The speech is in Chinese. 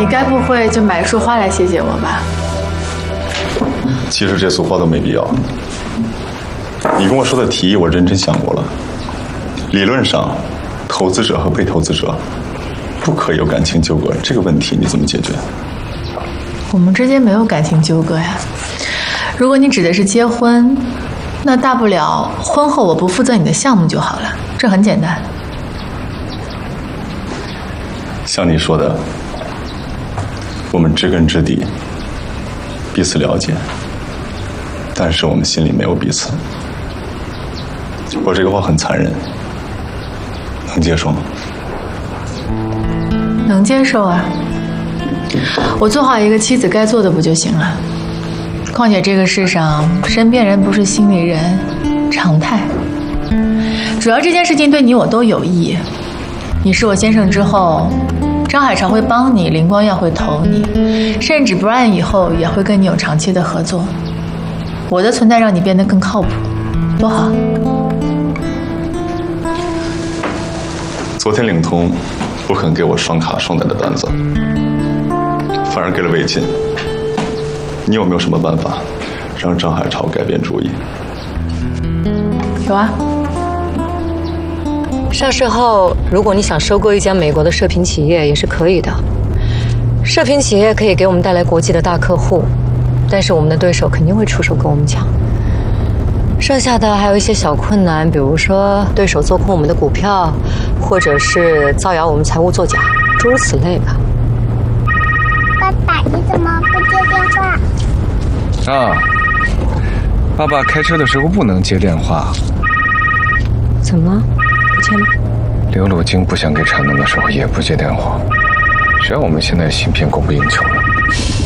你该不会就买束花来谢谢我吧？ 其实这束花都没必要。你跟我说的提议，我认真想过了。理论上，投资者和被投资者不可有感情纠葛，这个问题你怎么解决？ 我们之间没有感情纠葛呀。如果你指的是结婚，那大不了婚后我不负责你的项目就好了，这很简单。 像你说的，我们知根知底，彼此了解，但是我们心里没有彼此。我这个话很残忍，能接受吗？ 能接受啊，我做好一个妻子该做的不就行了？况且这个世上身边人不是心里人，常态。主要这件事情对你我都有益。你是我先生之后，张海潮会帮你，林光耀会投你，甚至 Brian 以后也会跟你有长期的合作。我的存在让你变得更靠谱，多好。 昨天领通不肯给我双卡双待的单子，反而给了魏晋。你有没有什么办法让张海潮改变主意？ 有啊。 上市后，如果你想收购一家美国的射频企业，也是可以的。射频企业可以给我们带来国际的大客户，但是我们的对手肯定会出手跟我们抢。剩下的还有一些小困难，比如说对手做空我们的股票，或者是造谣我们财务作假，诸如此类吧。 爸爸，你怎么不接电话？ 啊，爸爸开车的时候不能接电话。 怎么了？不接吗？ 刘鲁京不想给产能的时候也不接电话，谁让我们现在芯片供不应求呢？